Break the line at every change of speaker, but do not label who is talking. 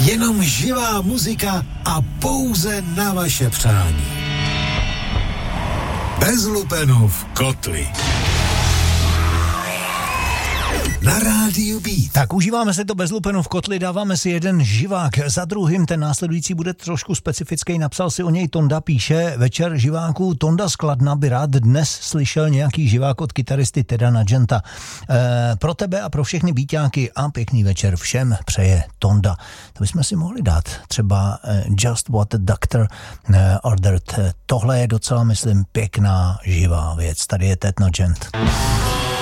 Jenom živá muzika a pouze na vaše přání. Bez lupenů v kotli. Na rádiu Beat.
Tak užíváme si to bez lupenů v kotli, dáváme si jeden živák za druhým, ten následující bude trošku specifický, napsal si o něj Tonda, píše: večer živáků, Tonda z Kladna by rád dnes slyšel nějaký živák od kytaristy Teda Nugenta. Pro tebe a pro všechny beatáky a pěkný večer všem přeje Tonda. To bychom si mohli dát třeba Just What the Doctor Ordered. Tohle je docela, myslím, pěkná živá věc. Tady je Ted Nugent.